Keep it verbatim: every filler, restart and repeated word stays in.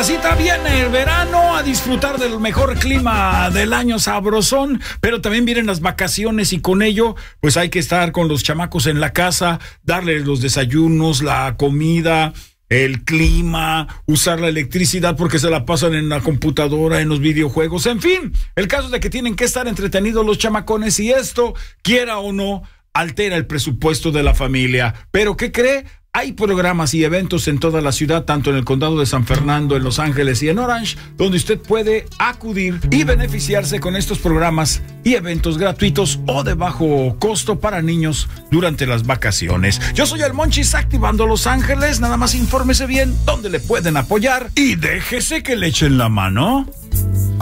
Racita, viene el verano, a disfrutar del mejor clima del año, sabrosón, pero también vienen las vacaciones y con ello pues hay que estar con los chamacos en la casa, darles los desayunos, la comida, el clima, usar la electricidad porque se la pasan en la computadora, en los videojuegos, en fin, el caso es de que tienen que estar entretenidos los chamacones y esto, quiera o no, altera el presupuesto de la familia. ¿Pero qué cree? Hay programas y eventos en toda la ciudad, tanto en el condado de San Fernando, en Los Ángeles y en Orange, donde usted puede acudir y beneficiarse con estos programas y eventos gratuitos o de bajo costo para niños durante las vacaciones. Yo soy el Monchis, activando Los Ángeles. Nada más infórmese bien dónde le pueden apoyar y déjese que le echen la mano.